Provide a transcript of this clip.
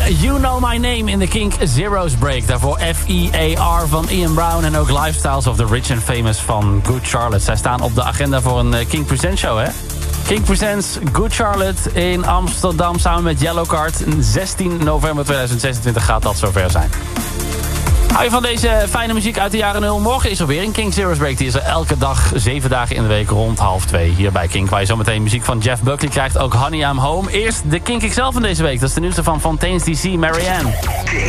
You Know My Name in de Kink Zero's Break. Daarvoor F.E.A.R. van Ian Brown en ook Lifestyles of the Rich and Famous van Good Charlotte. Zij staan op de agenda voor een Kink Presents show, hè? Kink Presents Good Charlotte in Amsterdam samen met Yellowcard. 16 november 2026 gaat dat zover zijn. Hou je van deze fijne muziek uit de jaren 0? Morgen is er weer een Kink Zero's Break. Die is er elke dag, 7 dagen in de week rond 1:30 hier bij Kink. Waar je zometeen muziek van Jeff Buckley krijgt. Ook Honey I'm Home. Eerst de Kink XL van deze week. Dat is de nieuwste van Fontaine's DC, Marianne.